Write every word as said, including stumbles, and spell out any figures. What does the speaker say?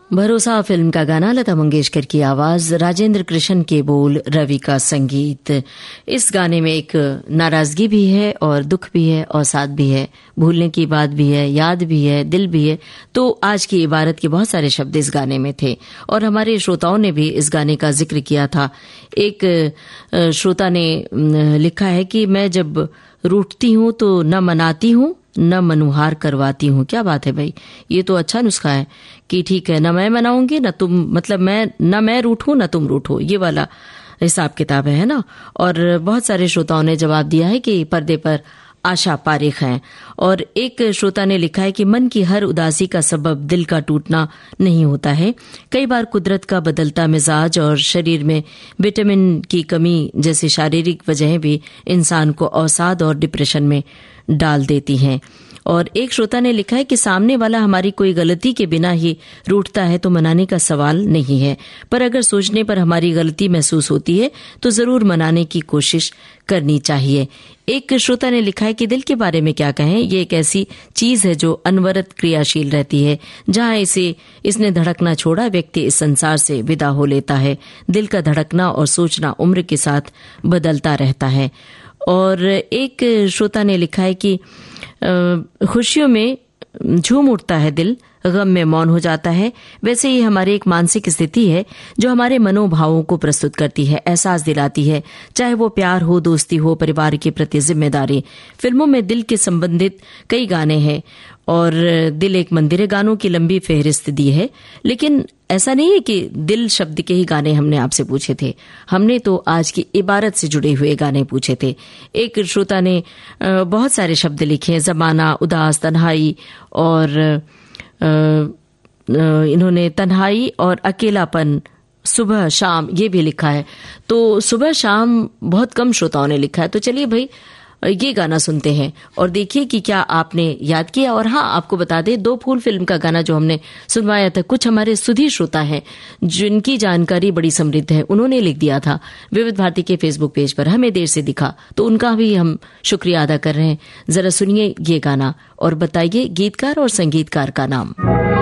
भरोसा फिल्म का गाना, लता मंगेशकर की आवाज, राजेंद्र कृष्ण के बोल, रवि का संगीत। इस गाने में एक नाराजगी भी है और दुख भी है और साथ भी है, भूलने की बात भी है, याद भी है, दिल भी है। तो आज की इबारत के बहुत सारे शब्द इस गाने में थे और हमारे श्रोताओं ने भी इस गाने का जिक्र किया था। एक श्रोता ने लिखा है कि मैं जब रूठती हूँ तो न मनाती हूँ न मनुहार करवाती हूँ। क्या बात है भाई, ये तो अच्छा नुस्खा है कि ठीक है, न मैं मनाऊंगी न तुम, मतलब मैं न मैं रूठूं न तुम रूठो, ये वाला हिसाब किताब है ना। और बहुत सारे श्रोताओं ने जवाब दिया है कि पर्दे पर आशा पारेख हैं। और एक श्रोता ने लिखा है कि मन की हर उदासी का सबब दिल का टूटना नहीं होता है। कई बार कुदरत का बदलता मिजाज और शरीर में विटामिन की कमी जैसी शारीरिक वजहें भी इंसान को अवसाद और डिप्रेशन में डाल देती हैं। और एक श्रोता ने लिखा है कि सामने वाला हमारी कोई गलती के बिना ही रूठता है तो मनाने का सवाल नहीं है, पर अगर सोचने पर हमारी गलती महसूस होती है तो जरूर मनाने की कोशिश करनी चाहिए। एक श्रोता ने लिखा है कि दिल के बारे में क्या कहें, ये एक ऐसी चीज है जो अनवरत क्रियाशील रहती है। जहां इसे इसने धड़कना छोड़ा, व्यक्ति इस संसार से विदा हो लेता है। दिल का धड़कना और सोचना उम्र के साथ बदलता रहता है। और एक श्रोता ने लिखा है कि खुशियों में झूम उठता है दिल, गम में मौन हो जाता है। वैसे ही हमारी एक मानसिक स्थिति है जो हमारे मनोभावों को प्रस्तुत करती है, एहसास दिलाती है, चाहे वो प्यार हो, दोस्ती हो, परिवार के प्रति जिम्मेदारी। फिल्मों में दिल के संबंधित कई गाने हैं और दिल एक मंदिर है, गानों की लंबी फेहरिस्त दी है। लेकिन ऐसा नहीं है कि दिल शब्द के ही गाने हमने आपसे पूछे थे, हमने तो आज की इबारत से जुड़े हुए गाने पूछे थे। एक श्रोता ने बहुत सारे शब्द लिखे हैं, जमाना, उदास, तन्हाई, और इन्होंने तन्हाई और अकेलापन, सुबह शाम, ये भी लिखा है। तो सुबह शाम बहुत कम श्रोताओं ने लिखा है। तो चलिए भाई ये गाना सुनते हैं और देखिए कि क्या आपने याद किया। और हाँ, आपको बता दें, दो फूल फिल्म का गाना जो हमने सुनवाया था, कुछ हमारे सुधी श्रोता हैं जिनकी जानकारी बड़ी समृद्ध है, उन्होंने लिख दिया था विविध भारती के फेसबुक पेज पर, हमें देर से दिखा, तो उनका भी हम शुक्रिया अदा कर रहे हैं। जरा सुनिए ये गाना और बताइए गीतकार और संगीतकार का नाम।